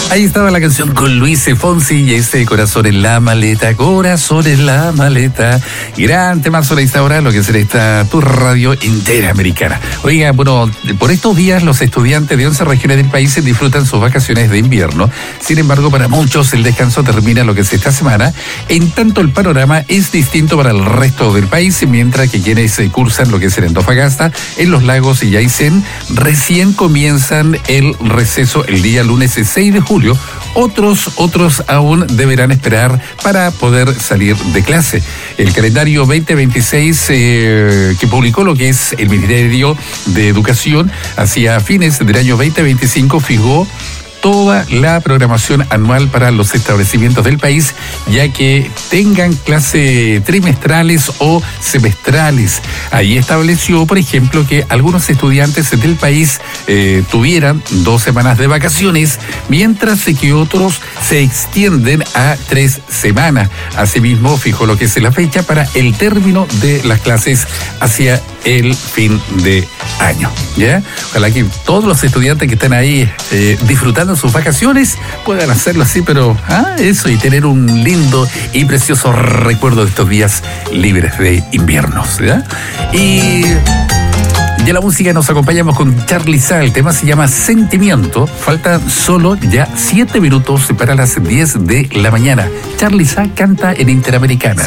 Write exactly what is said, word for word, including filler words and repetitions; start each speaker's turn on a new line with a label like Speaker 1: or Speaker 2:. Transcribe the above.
Speaker 1: Ahí estaba la canción con Luis Fonsi y este Corazón en la maleta, Corazón en la maleta. Gran temazo de esta hora, lo que será esta tu radio interamericana. Oiga, bueno, por estos días los estudiantes de once regiones del país disfrutan sus vacaciones de invierno. Sin embargo, para muchos el descanso termina lo que es esta semana. En tanto, el panorama es distinto para el resto del país, mientras que quienes cursan lo que es en Antofagasta, en Los Lagos y Aysén, recién comienzan el receso el día lunes seis de julio. Otros, otros aún deberán esperar para poder salir de clase. El calendario veinte veintiséis eh, que publicó lo que es el Ministerio de Educación hacia fines del año veinte veinticinco fijó toda la programación anual para los establecimientos del país, ya que tengan clases trimestrales o semestrales. Ahí estableció, por ejemplo, que algunos estudiantes del país eh, tuvieran dos semanas de vacaciones, mientras que otros se extienden a tres semanas. Asimismo, fijó lo que es la fecha para el término de las clases hacia el fin de año. ¿Ya? Ojalá que todos los estudiantes que están ahí eh, disfrutando sus vacaciones puedan hacerlo así, pero ah, eso, y tener un lindo y precioso recuerdo de estos días libres de inviernos, ¿ya? Y de la música nos acompañamos con Charly Sa. El tema se llama Sentimiento. Faltan solo ya siete minutos para las diez de la mañana. Charly Sa canta en Interamericana.